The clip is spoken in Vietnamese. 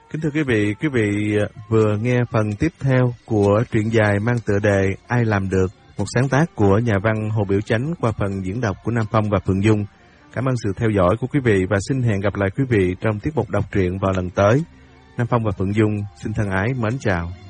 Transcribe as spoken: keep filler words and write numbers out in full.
Kính thưa quý vị, quý vị vừa nghe phần tiếp theo của truyện dài mang tựa đề Ai Làm Được, một sáng tác của nhà văn Hồ Biểu Chánh qua phần diễn đọc của Nam Phong và Phượng Dung. Cảm ơn sự theo dõi của quý vị và xin hẹn gặp lại quý vị trong tiết mục đọc truyện vào lần tới. Nam Phong và Phượng Dung xin thân ái mến chào.